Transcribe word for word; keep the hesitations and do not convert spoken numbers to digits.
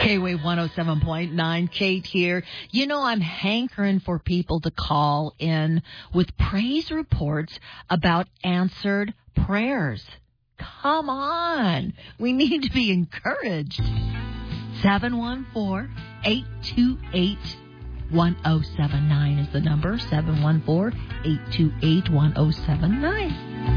K-Wave one oh seven point nine, Kate here. You know, I'm hankering for people to call in with praise reports about answered prayers. Come on. We need to be encouraged. seven one four, eight two eight, one oh seven nine is the number. seven one four, eight two eight, one oh seven nine.